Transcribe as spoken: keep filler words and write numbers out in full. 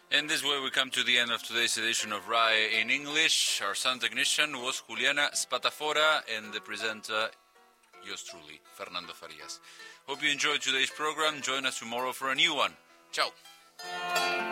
And this way we come to the end of today's edition of R A E in English. Our sound technician was Juliana Spatafora and the presenter, yours truly, Fernando Farias. Hope you enjoyed today's program. Join us tomorrow for a new one. Ciao.